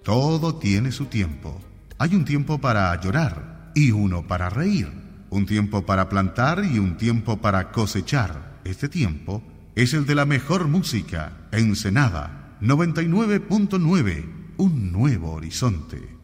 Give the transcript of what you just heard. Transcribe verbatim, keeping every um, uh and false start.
Todo tiene su tiempo. Hay un tiempo para llorar y uno para reír. Un tiempo para plantar y un tiempo para cosechar. Este tiempo es el de la mejor música. Ensenada noventa y nueve punto nueve. Un nuevo horizonte.